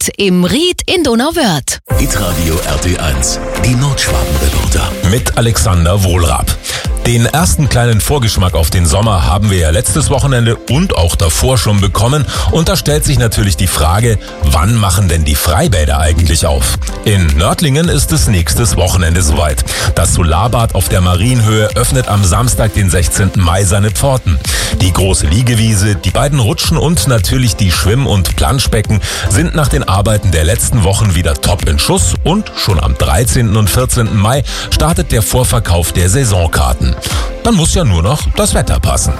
Wetterbericht im Ried in Donauwörth. Hitradio RT1, die Nordschwaben-Reporter. Mit Alexander Wohlrab. Den ersten kleinen Vorgeschmack auf den Sommer haben wir ja letztes Wochenende und auch davor schon bekommen. Und da stellt sich natürlich die Frage, wann machen denn die Freibäder eigentlich auf? In Nördlingen ist es nächstes Wochenende soweit. Das Solarbad auf der Marienhöhe öffnet am Samstag, den 16. Mai, seine Pforten. Die große Liegewiese, die beiden Rutschen und natürlich die Schwimm- und Planschbecken sind nach den Arbeiten der letzten Wochen wieder top in Schuss. Und schon am 13. und 14. Mai startet der Vorverkauf der Saisonkarten. Dann muss ja nur noch das Wetter passen.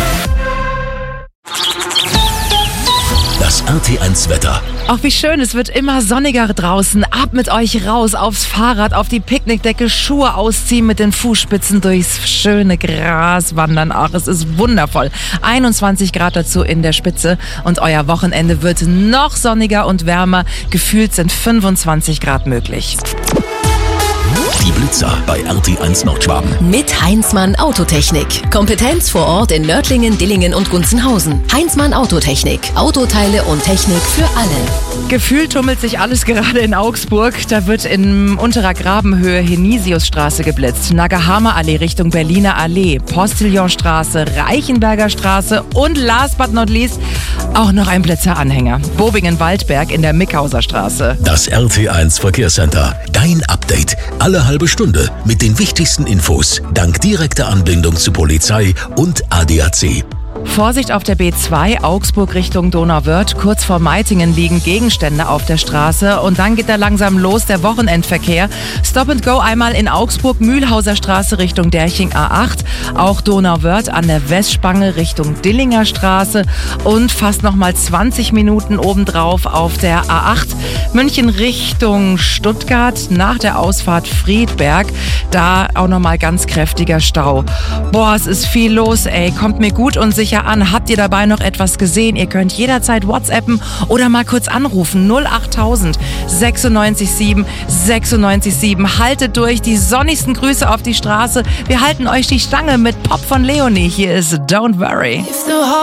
Das RT1-Wetter. Ach, wie schön, es wird immer sonniger draußen. Ab mit euch raus, aufs Fahrrad, auf die Picknickdecke, Schuhe ausziehen, mit den Fußspitzen durchs schöne Gras wandern. Ach, es ist wundervoll. 21 Grad dazu in der Spitze und euer Wochenende wird noch sonniger und wärmer. Gefühlt sind 25 Grad möglich. Die Blitzer bei RT1 Nordschwaben. Mit Heinzmann Autotechnik. Kompetenz vor Ort in Nördlingen, Dillingen und Gunzenhausen. Heinzmann Autotechnik. Autoteile und Technik für alle. Gefühlt tummelt sich alles gerade in Augsburg. Da wird in unterer Grabenhöhe Henisiusstraße geblitzt, Nagahama Allee Richtung Berliner Allee, Postillonstraße, Reichenberger Straße und last but not least auch noch ein Blitzeranhänger. Bobingen-Waldberg in der Mickhauser Straße. Das RT1 Verkehrscenter. Dein Update. Alle halbe Stunde mit den wichtigsten Infos. Dank direkter Anbindung zu Polizei und ADAC. Vorsicht auf der B2, Augsburg Richtung Donauwörth. Kurz vor Meitingen liegen Gegenstände auf der Straße. Und dann geht er langsam los, der Wochenendverkehr. Stop and Go einmal in Augsburg, Mühlhauser Straße Richtung Derching A8. Auch Donauwörth an der Westspange Richtung Dillinger Straße. Und fast nochmal 20 Minuten obendrauf auf der A8. München Richtung Stuttgart nach der Ausfahrt Friedberg. Da auch nochmal ganz kräftiger Stau. Boah, es ist viel los, ey. Kommt mir gut und sicher an. Habt ihr dabei noch etwas gesehen? Ihr könnt jederzeit WhatsAppen oder mal kurz anrufen. 08000 96 7 96 7. Haltet durch. Die sonnigsten Grüße auf die Straße. Wir halten euch die Stange mit Pop von Leonie. Hier ist Don't Worry.